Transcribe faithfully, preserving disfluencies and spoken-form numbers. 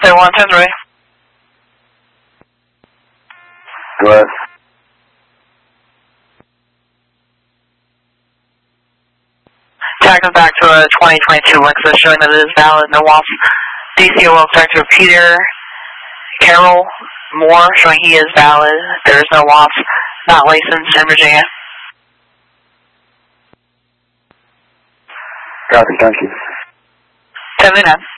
Say one ten three. Go ahead. Tagging back to a twenty twenty-two Lexus showing that it is valid, no W A P. D C O L Sector Peter Carroll Moore showing he is valid. There is no W A P, not licensed in Virginia. Copy, thank you. seventy-nine.